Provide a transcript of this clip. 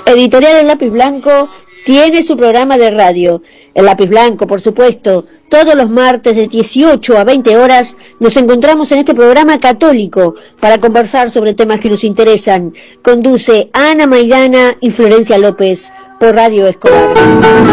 Editorial El Lápiz Blanco tiene su programa de radio. El Lápiz Blanco, por supuesto, todos los martes de 18 a 20 horas nos encontramos en este programa católico para conversar sobre temas que nos interesan. Conduce Ana Maidana y Florencia López por Radio Escobar.